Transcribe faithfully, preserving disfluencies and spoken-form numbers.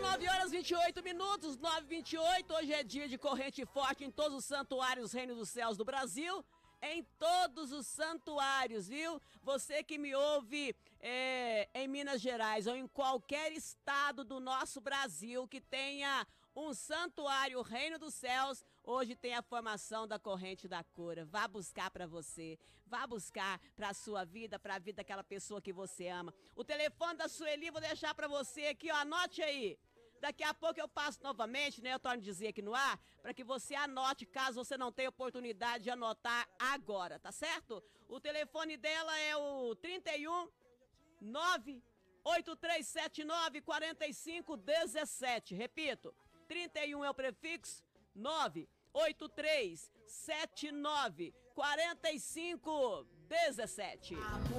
nove horas e vinte e oito minutos, nove e vinte e oito. Hoje é dia de corrente forte em todos os santuários Reino dos Céus do Brasil. Em todos os santuários, viu? Você que me ouve é, em Minas Gerais ou em qualquer estado do nosso Brasil que tenha um santuário Reino dos Céus, hoje tem a formação da corrente da cura. Vá buscar para você, vá buscar para a sua vida, para a vida daquela pessoa que você ama. O telefone da Sueli vou deixar para você aqui, ó, anote aí. Daqui a pouco eu passo novamente, né? Eu torno a dizer aqui no ar, para que você anote, caso você não tenha oportunidade de anotar agora, tá certo? O telefone dela é o trinta e um, nove oito três sete nove, quatro cinco um sete. Repito, trinta e um é o prefixo, nove oito três sete nove, quatro cinco um sete.